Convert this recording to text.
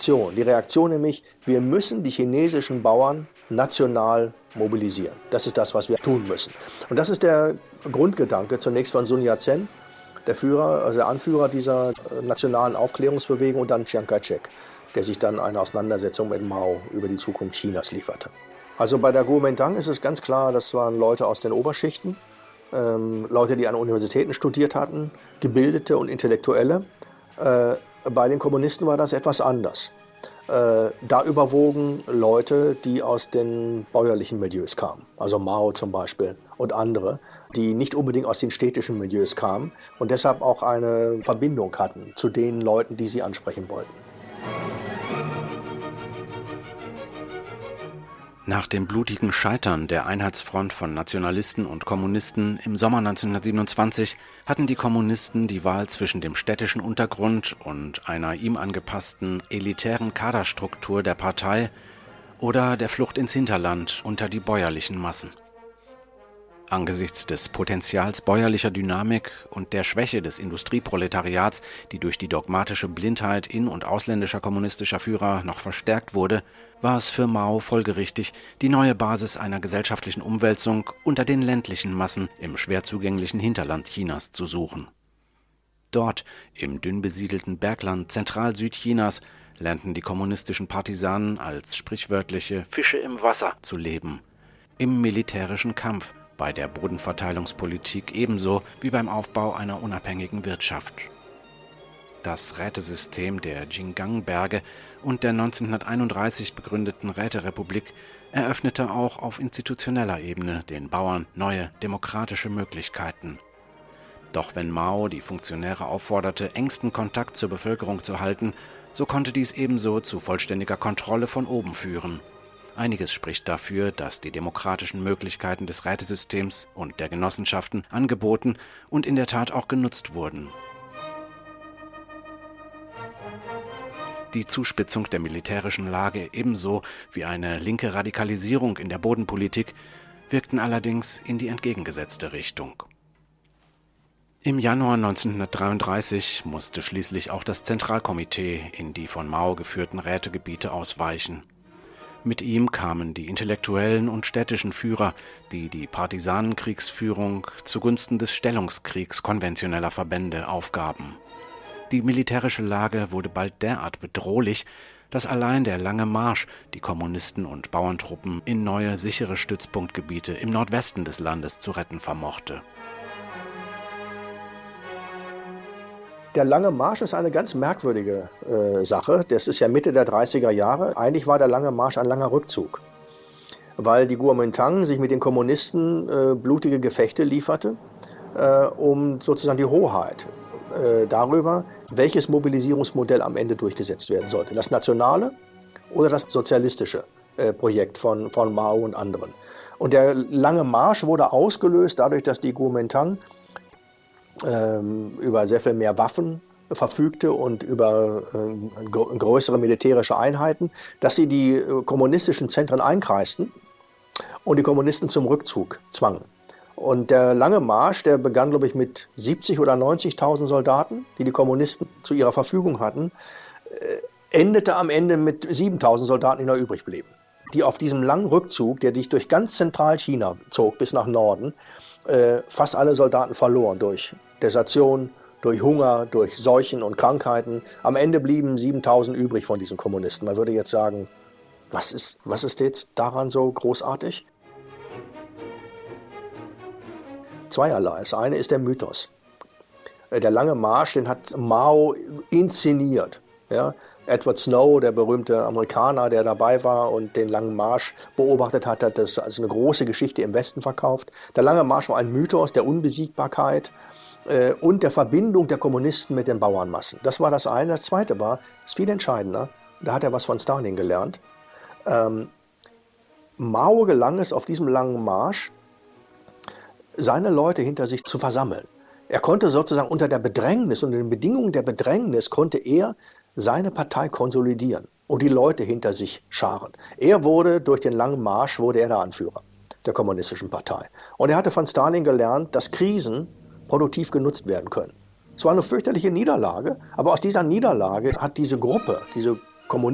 Reaktion. Die Reaktion nämlich, wir müssen die chinesischen Bauern national mobilisieren. Das ist das, was wir tun müssen. Und das ist der Grundgedanke zunächst von Sun Yat-sen, der Anführer dieser nationalen Aufklärungsbewegung, und dann Chiang Kai-shek, der sich dann eine Auseinandersetzung mit Mao über die Zukunft Chinas lieferte. Also bei der Kuomintang ist es ganz klar, das waren Leute aus den Oberschichten, Leute, die an Universitäten studiert hatten, Gebildete und Intellektuelle. Bei den Kommunisten war das etwas anders. Da überwogen Leute, die aus den bäuerlichen Milieus kamen, also Mao zum Beispiel und andere, die nicht unbedingt aus den städtischen Milieus kamen und deshalb auch eine Verbindung hatten zu den Leuten, die sie ansprechen wollten. Nach dem blutigen Scheitern der Einheitsfront von Nationalisten und Kommunisten im Sommer 1927 hatten die Kommunisten die Wahl zwischen dem städtischen Untergrund und einer ihm angepassten elitären Kaderstruktur der Partei oder der Flucht ins Hinterland unter die bäuerlichen Massen. Angesichts des Potenzials bäuerlicher Dynamik und der Schwäche des Industrieproletariats, die durch die dogmatische Blindheit in- und ausländischer kommunistischer Führer noch verstärkt wurde, war es für Mao folgerichtig, die neue Basis einer gesellschaftlichen Umwälzung unter den ländlichen Massen im schwer zugänglichen Hinterland Chinas zu suchen. Dort, im dünn besiedelten Bergland Zentral-Südchinas, lernten die kommunistischen Partisanen als sprichwörtliche Fische im Wasser zu leben, im militärischen Kampf, bei der Bodenverteilungspolitik ebenso wie beim Aufbau einer unabhängigen Wirtschaft. Das Rätesystem der Jinggang-Berge und der 1931 begründeten Räterepublik eröffnete auch auf institutioneller Ebene den Bauern neue demokratische Möglichkeiten. Doch wenn Mao die Funktionäre aufforderte, engsten Kontakt zur Bevölkerung zu halten, so konnte dies ebenso zu vollständiger Kontrolle von oben führen. Einiges spricht dafür, dass die demokratischen Möglichkeiten des Rätesystems und der Genossenschaften angeboten und in der Tat auch genutzt wurden. Die Zuspitzung der militärischen Lage ebenso wie eine linke Radikalisierung in der Bodenpolitik wirkten allerdings in die entgegengesetzte Richtung. Im Januar 1933 musste schließlich auch das Zentralkomitee in die von Mao geführten Rätegebiete ausweichen. Mit ihm kamen die intellektuellen und städtischen Führer, die die Partisanenkriegsführung zugunsten des Stellungskriegs konventioneller Verbände aufgaben. Die militärische Lage wurde bald derart bedrohlich, dass allein der Lange Marsch die Kommunisten und Bauerntruppen in neue, sichere Stützpunktgebiete im Nordwesten des Landes zu retten vermochte. Der Lange Marsch ist eine ganz merkwürdige Sache. Das ist ja Mitte der 30er Jahre. Eigentlich war der Lange Marsch ein langer Rückzug, weil die Kuomintang sich mit den Kommunisten blutige Gefechte lieferte, um sozusagen die Hoheit darüber, welches Mobilisierungsmodell am Ende durchgesetzt werden sollte. Das nationale oder das sozialistische Projekt von Mao und anderen. Und der Lange Marsch wurde ausgelöst dadurch, dass die Kuomintang über sehr viel mehr Waffen verfügte und über größere militärische Einheiten, dass sie die kommunistischen Zentren einkreisten und die Kommunisten zum Rückzug zwangen. Und der Lange Marsch, der begann, glaube ich, mit 70.000 oder 90.000 Soldaten, die die Kommunisten zu ihrer Verfügung hatten, endete am Ende mit 7.000 Soldaten, die noch übrig blieben. Die auf diesem langen Rückzug, der sich durch ganz Zentralchina zog bis nach Norden, fast alle Soldaten verloren durch Desertion, durch Hunger, durch Seuchen und Krankheiten. Am Ende blieben 7.000 übrig von diesen Kommunisten. Man würde jetzt sagen, was ist jetzt daran so großartig? Zweierlei. Das eine ist der Mythos. Der Lange Marsch, den hat Mao inszeniert. Ja? Edward Snow, der berühmte Amerikaner, der dabei war und den Langen Marsch beobachtet hat, hat das als eine große Geschichte im Westen verkauft. Der Lange Marsch war ein Mythos der Unbesiegbarkeit und der Verbindung der Kommunisten mit den Bauernmassen. Das war das eine. Das zweite war, das ist viel entscheidender, da hat er was von Stalin gelernt. Mao gelang es auf diesem Langen Marsch, seine Leute hinter sich zu versammeln. Er konnte sozusagen unter der Bedrängnis, unter den Bedingungen der Bedrängnis, konnte er seine Partei konsolidieren und die Leute hinter sich scharen. Durch den Langen Marsch wurde er der Anführer der kommunistischen Partei. Und er hatte von Stalin gelernt, dass Krisen produktiv genutzt werden können. Es war eine fürchterliche Niederlage, aber aus dieser Niederlage hat diese Gruppe, diese Kommunisten,